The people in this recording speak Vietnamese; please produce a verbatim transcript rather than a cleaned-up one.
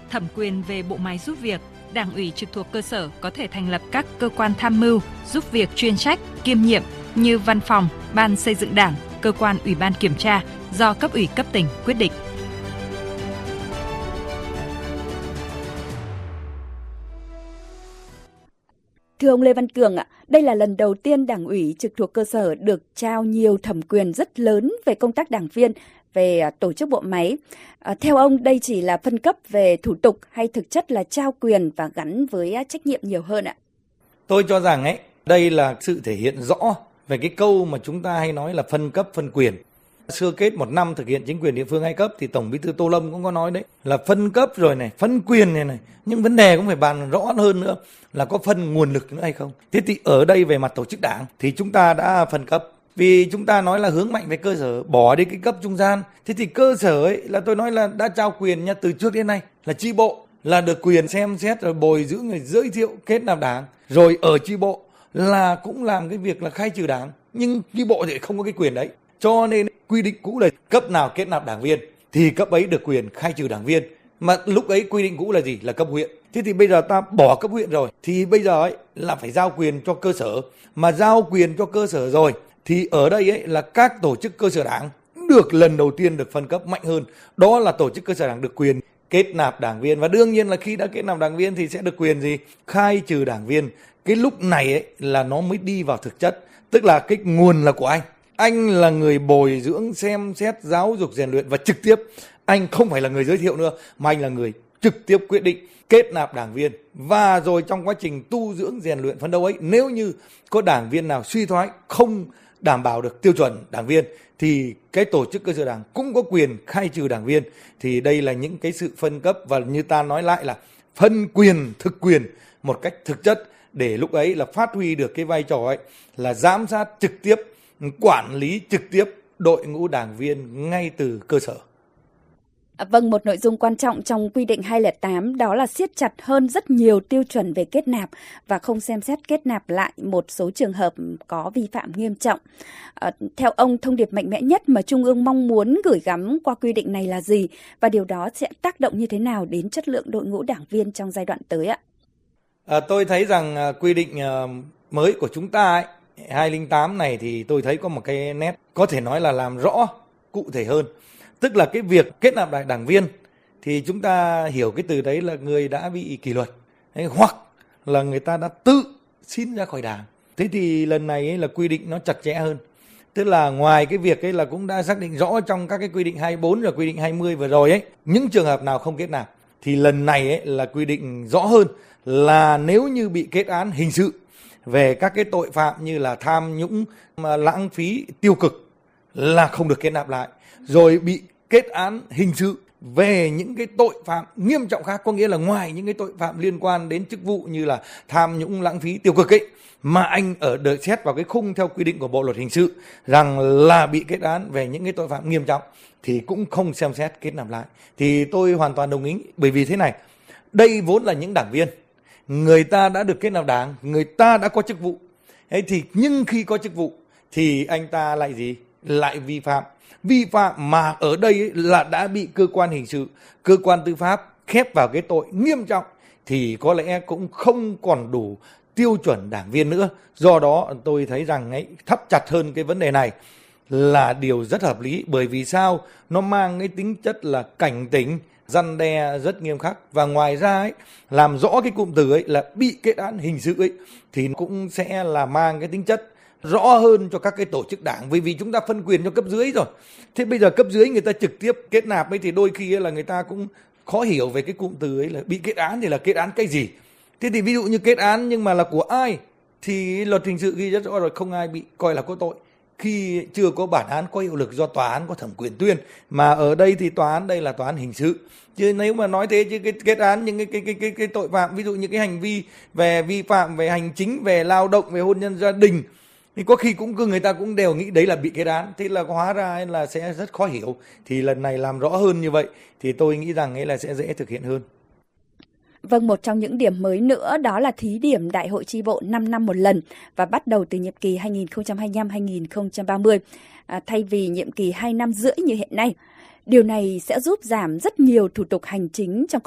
thẩm quyền về bộ máy giúp việc, Đảng ủy trực thuộc cơ sở có thể thành lập các cơ quan tham mưu, giúp việc chuyên trách, kiêm nhiệm như văn phòng, ban xây dựng Đảng, cơ quan ủy ban kiểm tra do cấp ủy cấp tỉnh quyết định. Thưa ông Lê Văn Cường ạ, đây là lần đầu tiên Đảng ủy trực thuộc cơ sở được trao nhiều thẩm quyền rất lớn về công tác đảng viên, về tổ chức bộ máy. À, theo ông, đây chỉ là phân cấp về thủ tục hay thực chất là trao quyền và gắn với trách nhiệm nhiều hơn ạ? Tôi cho rằng ấy, đây là sự thể hiện rõ về cái câu mà chúng ta hay nói là phân cấp phân quyền. Sơ kết một năm thực hiện chính quyền địa phương hai cấp thì Tổng Bí thư Tô Lâm cũng có nói đấy là phân cấp rồi này, phân quyền này này, nhưng vấn đề cũng phải bàn rõ hơn nữa là có phân nguồn lực nữa hay không. Thế thì ở đây về mặt tổ chức đảng thì chúng ta đã phân cấp. Vì chúng ta nói là hướng mạnh về cơ sở, bỏ đi cái cấp trung gian. Thế thì cơ sở ấy là tôi nói là đã trao quyền nha, từ trước đến nay là chi bộ là được quyền xem xét rồi bồi dưỡng người giới thiệu kết nạp đảng. Rồi ở chi bộ là cũng làm cái việc là khai trừ đảng. Nhưng chi bộ thì không có cái quyền đấy. Cho nên quy định cũ là cấp nào kết nạp đảng viên thì cấp ấy được quyền khai trừ đảng viên. Mà lúc ấy quy định cũ là gì? Là cấp huyện. Thế thì bây giờ ta bỏ cấp huyện rồi thì bây giờ ấy là phải giao quyền cho cơ sở. Mà giao quyền cho cơ sở rồi thì ở đây ấy là các tổ chức cơ sở đảng được lần đầu tiên được phân cấp mạnh hơn. Đó là tổ chức cơ sở đảng được quyền kết nạp đảng viên. Và đương nhiên là khi đã kết nạp đảng viên thì sẽ được quyền gì? Khai trừ đảng viên. Cái lúc này ấy là nó mới đi vào thực chất. Tức là cái nguồn là của anh. Anh là người bồi dưỡng, xem xét, giáo dục, rèn luyện và trực tiếp. Anh không phải là người giới thiệu nữa mà anh là người trực tiếp quyết định kết nạp đảng viên. Và rồi trong quá trình tu dưỡng, rèn luyện phấn đấu ấy, nếu như có đảng viên nào suy thoái, không đảm bảo được tiêu chuẩn đảng viên thì cái tổ chức cơ sở đảng cũng có quyền khai trừ đảng viên. Thì đây là những cái sự phân cấp và như ta nói lại là phân quyền thực quyền một cách thực chất để lúc ấy là phát huy được cái vai trò ấy là giám sát trực tiếp, quản lý trực tiếp đội ngũ đảng viên ngay từ cơ sở. À, vâng, một nội dung quan trọng trong quy định hai không không tám đó là siết chặt hơn rất nhiều tiêu chuẩn về kết nạp và không xem xét kết nạp lại một số trường hợp có vi phạm nghiêm trọng. À, theo ông, thông điệp mạnh mẽ nhất mà Trung ương mong muốn gửi gắm qua quy định này là gì và điều đó sẽ tác động như thế nào đến chất lượng đội ngũ đảng viên trong giai đoạn tới ạ? À, tôi thấy rằng à, quy định à, mới của chúng ta ấy, hai không không tám này thì tôi thấy có một cái nét có thể nói là làm rõ cụ thể hơn. Tức là cái việc kết nạp đại đảng viên thì chúng ta hiểu cái từ đấy là người đã bị kỷ luật hoặc là người ta đã tự xin ra khỏi đảng. Thế thì lần này ấy là quy định nó chặt chẽ hơn. Tức là ngoài cái việc ấy là cũng đã xác định rõ trong các cái quy định hai mươi bốn và quy định hai mươi vừa rồi ấy, những trường hợp nào không kết nạp thì lần này ấy là quy định rõ hơn là nếu như bị kết án hình sự về các cái tội phạm như là tham nhũng, mà lãng phí, tiêu cực là không được kết nạp lại. Rồi bị kết án hình sự về những cái tội phạm nghiêm trọng khác, có nghĩa là ngoài những cái tội phạm liên quan đến chức vụ như là tham nhũng, lãng phí, tiêu cực ấy, mà anh ở đợi xét vào cái khung theo quy định của Bộ luật hình sự rằng là bị kết án về những cái tội phạm nghiêm trọng thì cũng không xem xét kết nạp lại. Thì tôi hoàn toàn đồng ý, bởi vì thế này, đây vốn là những đảng viên, người ta đã được kết nạp đảng, người ta đã có chức vụ. Thế thì nhưng khi có chức vụ thì anh ta lại gì? Lại vi phạm. Vi phạm mà ở đây ấy là đã bị cơ quan hình sự, cơ quan tư pháp khép vào cái tội nghiêm trọng thì có lẽ cũng không còn đủ tiêu chuẩn đảng viên nữa. Do đó tôi thấy rằng ấy, thắt chặt hơn cái vấn đề này là điều rất hợp lý. Bởi vì sao? Nó mang cái tính chất là cảnh tỉnh, răn đe rất nghiêm khắc. Và ngoài ra ấy, làm rõ cái cụm từ ấy là bị kết án hình sự ấy thì cũng sẽ là mang cái tính chất rõ hơn cho các cái tổ chức đảng, bởi vì chúng ta phân quyền cho cấp dưới rồi. Thế bây giờ cấp dưới người ta trực tiếp kết nạp ấy thì đôi khi ấy là người ta cũng khó hiểu về cái cụm từ ấy là bị kết án thì là kết án cái gì. Thế thì ví dụ như kết án nhưng mà là của ai thì luật hình sự ghi rất rõ rồi, không ai bị coi là có tội khi chưa có bản án có hiệu lực do tòa án có thẩm quyền tuyên. Mà ở đây thì tòa án đây là tòa án hình sự. Chứ nếu mà nói thế chứ cái kết án những cái cái cái cái cái tội phạm, ví dụ như cái hành vi về vi phạm về hành chính, về lao động, về hôn nhân gia đình thì có khi cũng người ta cũng đều nghĩ đấy là bị kết án, thế là hóa ra là sẽ rất khó hiểu. Thì lần này làm rõ hơn như vậy thì tôi nghĩ rằng ấy là sẽ dễ thực hiện hơn. Vâng, một trong những điểm mới nữa đó là thí điểm đại hội chi bộ năm năm một lần và bắt đầu từ nhiệm kỳ hai nghìn không trăm hai mươi lăm đến hai nghìn không trăm ba mươi à, thay vì nhiệm kỳ hai năm rưỡi như hiện nay. Điều này sẽ giúp giảm rất nhiều thủ tục hành chính trong